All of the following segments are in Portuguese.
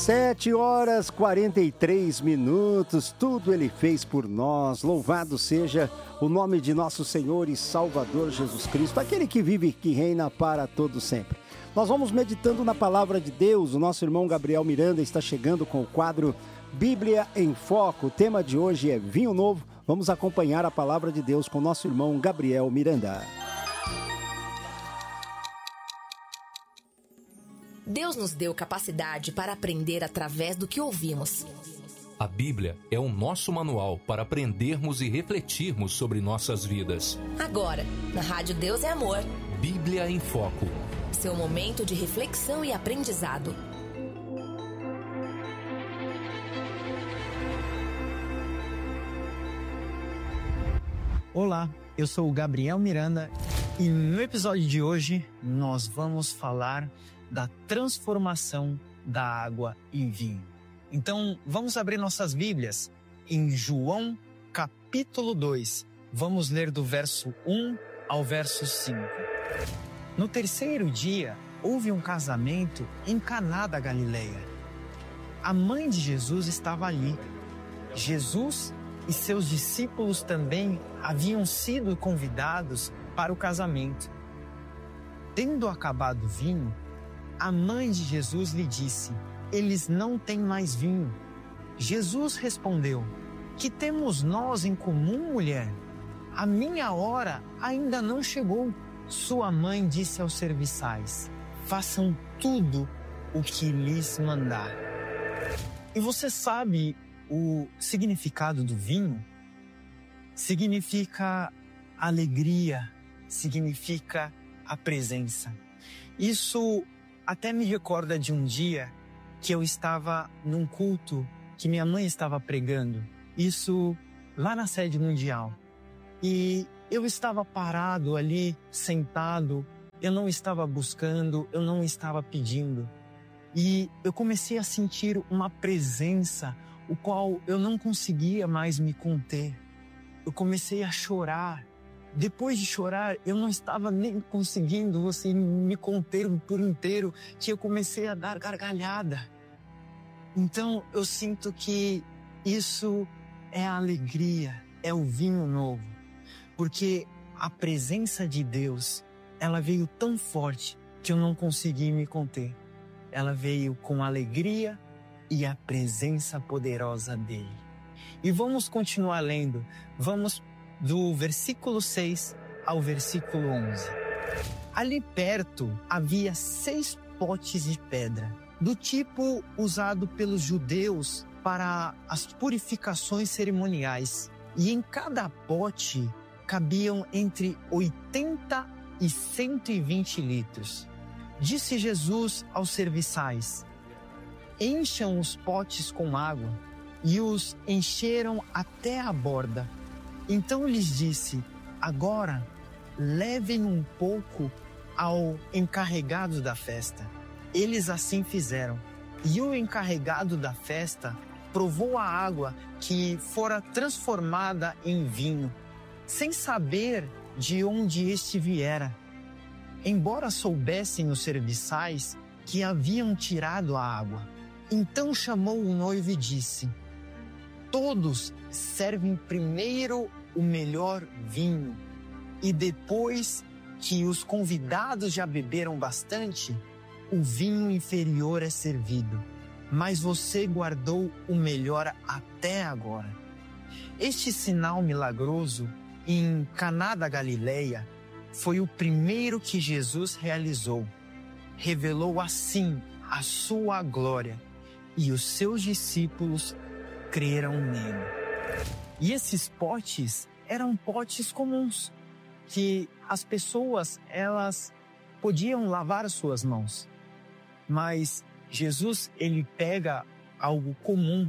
7h43, tudo Ele fez por nós. Louvado seja o nome de nosso Senhor e Salvador Jesus Cristo, aquele que vive e que reina para todo sempre. Nós vamos meditando na Palavra de Deus. O nosso irmão Gabriel Miranda está chegando com o quadro Bíblia em Foco. O tema de hoje é Vinho Novo. Vamos acompanhar a Palavra de Deus com o nosso irmão Gabriel Miranda. Deus nos deu capacidade para aprender através do que ouvimos. A Bíblia é o nosso manual para aprendermos e refletirmos sobre nossas vidas. Agora, na Rádio Deus é Amor. Bíblia em Foco. Seu momento de reflexão e aprendizado. Olá, eu sou o Gabriel Miranda e no episódio de hoje nós vamos falar da transformação da água em vinho. Então, vamos abrir nossas Bíblias em João capítulo 2. Vamos ler do verso 1 ao verso 5. No terceiro dia, houve um casamento em Caná da Galileia. A mãe de Jesus estava ali. Jesus e seus discípulos também haviam sido convidados para o casamento. Tendo acabado o vinho, a mãe de Jesus lhe disse: eles não têm mais vinho. Jesus respondeu: que temos nós em comum, mulher? A minha hora ainda não chegou. Sua mãe disse aos serviçais: façam tudo o que lhes mandar. E você sabe o significado do vinho? Significa alegria, significa a presença. Isso até me recorda de um dia que eu estava num culto que minha mãe estava pregando. Isso lá na sede mundial. E eu estava parado ali, sentado. Eu não estava buscando, eu não estava pedindo. E eu comecei a sentir uma presença, o qual eu não conseguia mais me conter. Eu comecei a chorar. Depois de chorar, eu não estava nem conseguindo me conter por inteiro, que eu comecei a dar gargalhada. Então, eu sinto que isso é a alegria, é o vinho novo. Porque a presença de Deus, ela veio tão forte que eu não consegui me conter. Ela veio com alegria e a presença poderosa dele. E vamos continuar lendo. Vamos do versículo 6 ao versículo 11. Ali perto havia 6 potes de pedra, do tipo usado pelos judeus para as purificações cerimoniais. E em cada pote cabiam entre 80 e 120 litros. Disse Jesus aos serviçais: encham os potes com água. E os encheram até a borda. Então lhes disse: agora levem um pouco ao encarregado da festa. Eles assim fizeram. E o encarregado da festa provou a água que fora transformada em vinho, sem saber de onde este viera. Embora soubessem os serviçais que haviam tirado a água. Então chamou o noivo e disse: todos servem primeiro o melhor vinho, e depois que os convidados já beberam bastante, o vinho inferior é servido. Mas você guardou o melhor até agora. Este sinal milagroso em Caná da Galileia foi o primeiro que Jesus realizou. Revelou assim a sua glória, e os seus discípulos creram nele. E esses potes eram potes comuns, que as pessoas, elas podiam lavar suas mãos. Mas Jesus, ele pega algo comum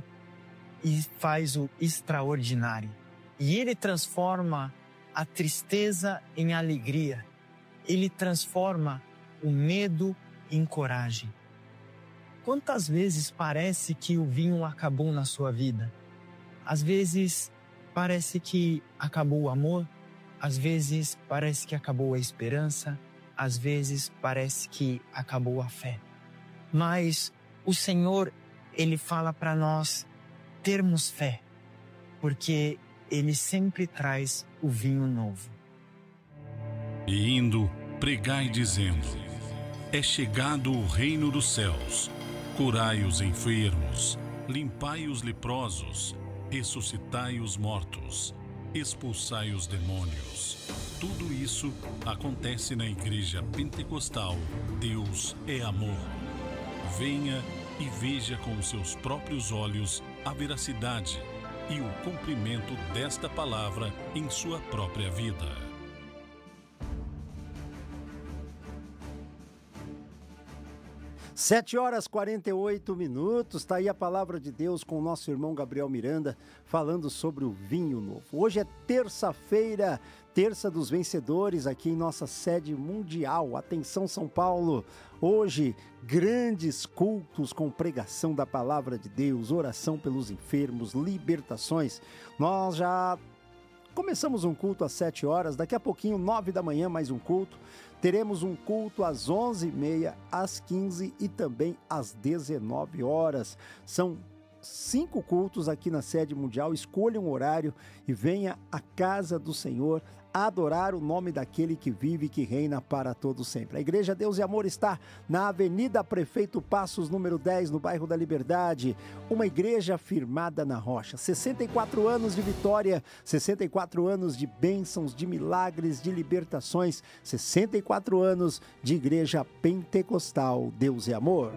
e faz o extraordinário. E ele transforma a tristeza em alegria. Ele transforma o medo em coragem. Quantas vezes parece que o vinho acabou na sua vida? Às vezes parece que acabou o amor, às vezes parece que acabou a esperança, às vezes parece que acabou a fé. Mas o Senhor, ele fala para nós termos fé, porque ele sempre traz o vinho novo. E indo, pregai dizendo: é chegado o reino dos céus. Curai os enfermos, limpai os leprosos, ressuscitai os mortos, expulsai os demônios. Tudo isso acontece na Igreja Pentecostal Deus é Amor. Venha e veja com os seus próprios olhos a veracidade e o cumprimento desta palavra em sua própria vida. 7h48, está aí a palavra de Deus com o nosso irmão Gabriel Miranda, falando sobre o vinho novo. Hoje é terça-feira, terça dos vencedores, aqui em nossa sede mundial. Atenção, São Paulo! Hoje, grandes cultos com pregação da palavra de Deus, oração pelos enfermos, libertações. Nós já começamos um culto às 7 horas, daqui a pouquinho, 9 da manhã, mais um culto. Teremos um culto às 11h30, às 15h e também às 19 horas. São 5 cultos aqui na sede mundial. Escolha um horário e venha à casa do Senhor adorar o nome daquele que vive e que reina para todo sempre. A Igreja Deus e Amor está na Avenida Prefeito Passos, número 10, no bairro da Liberdade. Uma igreja firmada na rocha. 64 anos de vitória, 64 anos de bênçãos, de milagres, de libertações. 64 anos de Igreja Pentecostal Deus e Amor.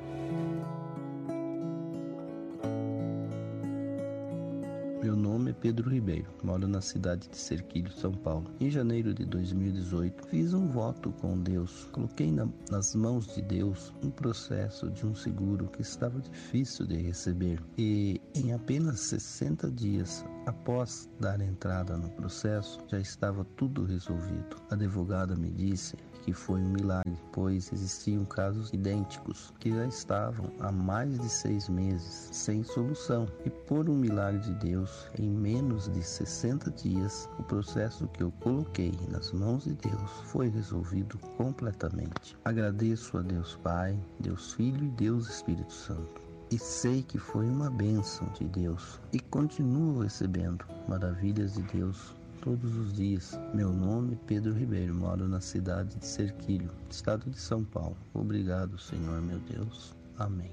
Meu nome é Pedro Ribeiro, moro na cidade de Cerquilho, São Paulo. Em janeiro de 2018, fiz um voto com Deus. Coloquei nas mãos de Deus um processo de um seguro que estava difícil de receber. E em apenas 60 dias, após dar entrada no processo, já estava tudo resolvido. A advogada me disse que foi um milagre, pois existiam casos idênticos que já estavam há mais de 6 meses sem solução. E por um milagre de Deus, em menos de 60 dias, o processo que eu coloquei nas mãos de Deus foi resolvido completamente. Agradeço a Deus Pai, Deus Filho e Deus Espírito Santo. E sei que foi uma bênção de Deus e continuo recebendo maravilhas de Deus todos os dias. Meu nome é Pedro Ribeiro, moro na cidade de Cerquilho, estado de São Paulo. Obrigado, Senhor meu Deus. Amém.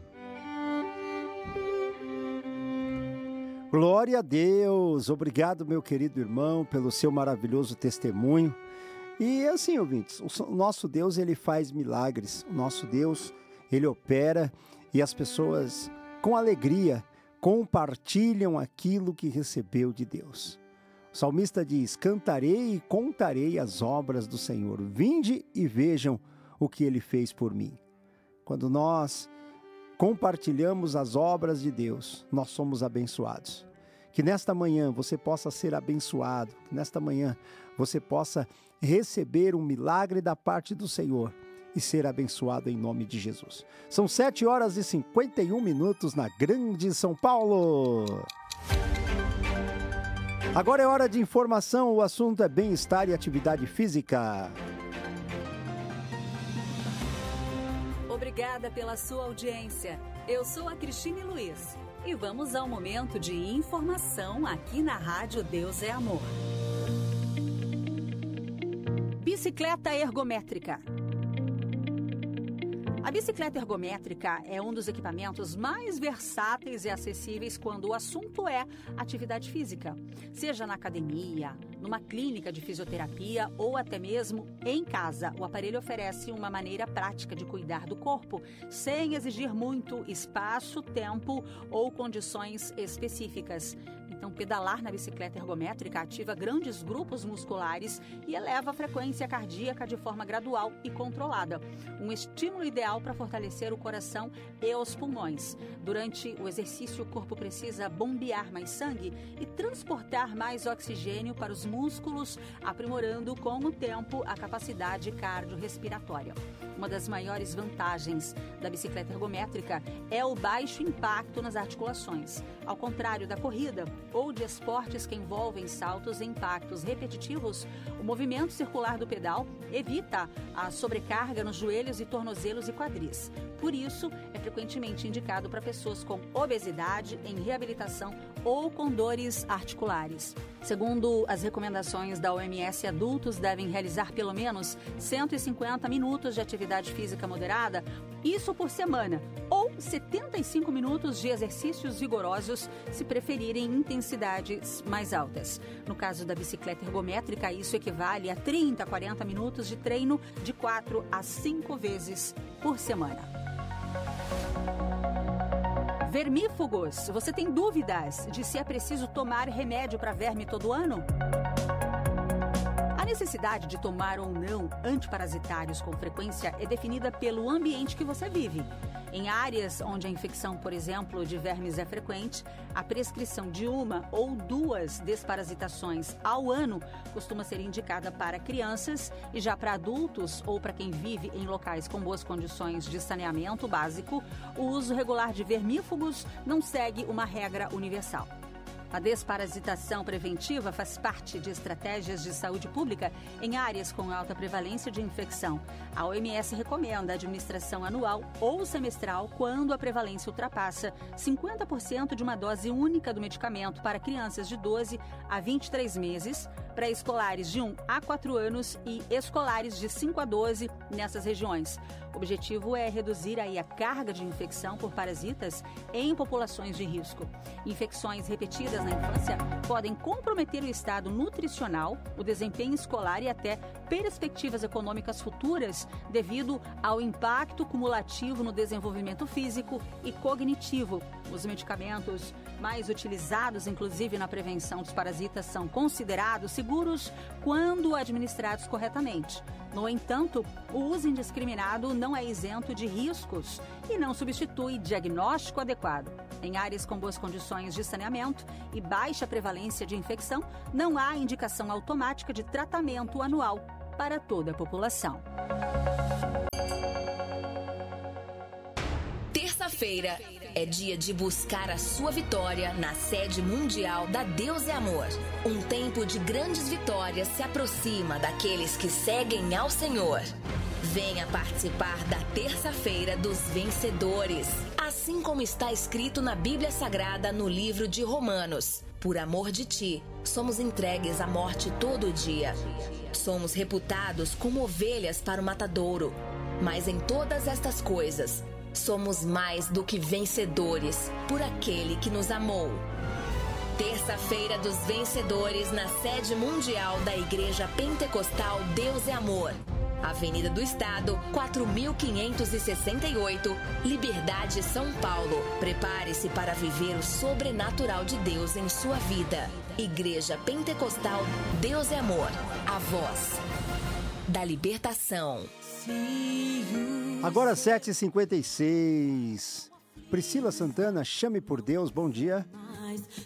Glória a Deus! Obrigado, meu querido irmão, pelo seu maravilhoso testemunho. E assim, ouvintes, o nosso Deus, ele faz milagres. O nosso Deus, ele opera e as pessoas, com alegria, compartilham aquilo que recebeu de Deus. O salmista diz: cantarei e contarei as obras do Senhor. Vinde e vejam o que ele fez por mim. Quando nós compartilhamos as obras de Deus, nós somos abençoados. Que nesta manhã você possa ser abençoado, que nesta manhã você possa receber um milagre da parte do Senhor e ser abençoado em nome de Jesus. São 7h51 na Grande São Paulo. Agora é hora de informação, o assunto é bem-estar e atividade física. Obrigada pela sua audiência. Eu sou a Cristine Luiz e vamos ao momento de informação aqui na Rádio Deus é Amor. Bicicleta ergométrica. A bicicleta ergométrica é um dos equipamentos mais versáteis e acessíveis quando o assunto é atividade física, seja na academia, numa clínica de fisioterapia ou até mesmo em casa. O aparelho oferece uma maneira prática de cuidar do corpo, sem exigir muito espaço, tempo ou condições específicas. Então, pedalar na bicicleta ergométrica ativa grandes grupos musculares e eleva a frequência cardíaca de forma gradual e controlada. Um estímulo ideal para fortalecer o coração e os pulmões. Durante o exercício, o corpo precisa bombear mais sangue e transportar mais oxigênio para os músculos, aprimorando com o tempo a capacidade cardiorrespiratória. Uma das maiores vantagens da bicicleta ergométrica é o baixo impacto nas articulações. Ao contrário da corrida ou de esportes que envolvem saltos e impactos repetitivos, o movimento circular do pedal evita a sobrecarga nos joelhos e tornozelos e quadris. Por isso, é frequentemente indicado para pessoas com obesidade, em reabilitação ou com dores articulares. Segundo as recomendações da OMS, adultos devem realizar pelo menos 150 minutos de atividade física moderada, isso por semana, ou 75 minutos de exercícios vigorosos, se preferirem intensidades mais altas. No caso da bicicleta ergométrica, isso equivale a 30 a 40 minutos de treino de 4 a 5 vezes por semana. Vermífugos, você tem dúvidas de se é preciso tomar remédio para verme todo ano? A necessidade de tomar ou não antiparasitários com frequência é definida pelo ambiente que você vive. Em áreas onde a infecção, por exemplo, de vermes é frequente, a prescrição de 1 ou 2 desparasitações ao ano costuma ser indicada para crianças e já para adultos ou para quem vive em locais com boas condições de saneamento básico, o uso regular de vermífugos não segue uma regra universal. A desparasitação preventiva faz parte de estratégias de saúde pública em áreas com alta prevalência de infecção. A OMS recomenda a administração anual ou semestral quando a prevalência ultrapassa 50% de uma dose única do medicamento para crianças de 12 a 23 meses, pré-escolares de 1 a 4 anos e escolares de 5 a 12 nessas regiões. O objetivo é reduzir aí a carga de infecção por parasitas em populações de risco. Infecções repetidas na infância podem comprometer o estado nutricional, o desempenho escolar e até perspectivas econômicas futuras devido ao impacto cumulativo no desenvolvimento físico e cognitivo. Os medicamentos mais utilizados, inclusive na prevenção dos parasitas, são considerados seguros quando administrados corretamente. No entanto, o uso indiscriminado não é isento de riscos e não substitui diagnóstico adequado. Em áreas com boas condições de saneamento e baixa prevalência de infecção, não há indicação automática de tratamento anual para toda a população. Terça-feira é dia de buscar a sua vitória na sede mundial da Deus é Amor. Um tempo de grandes vitórias se aproxima daqueles que seguem ao Senhor. Venha participar da Terça-feira dos Vencedores, assim como está escrito na Bíblia Sagrada no livro de Romanos. Por amor de ti, somos entregues à morte todo dia. Somos reputados como ovelhas para o matadouro. Mas em todas estas coisas, somos mais do que vencedores por aquele que nos amou. Terça-feira dos Vencedores na sede mundial da Igreja Pentecostal Deus é Amor. Avenida do Estado, 4568, Liberdade, São Paulo. Prepare-se para viver o sobrenatural de Deus em sua vida. Igreja Pentecostal Deus é Amor. A voz da libertação. Agora 7h56. Priscila Santana, Chame por Deus, bom dia.